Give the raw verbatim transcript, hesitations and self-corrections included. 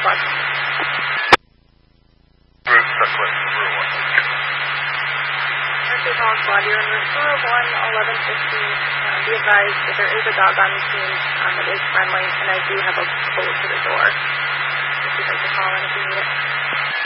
Plus. Nurses Hall Squad, you're in room two oh one, eleven fifteen. Uh, be advised that there is a dog on the scene. Um, it is friendly, and I do have a code to the door. If you'd like to call in if you need it.